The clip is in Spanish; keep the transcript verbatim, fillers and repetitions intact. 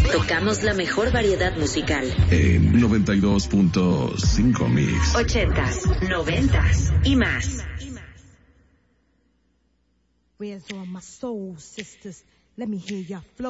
Tocamos la mejor variedad musical. En noventa y dos punto cinco Mix. Ochentas, noventas y más. Where's all my soul sisters? Let me hear your flow.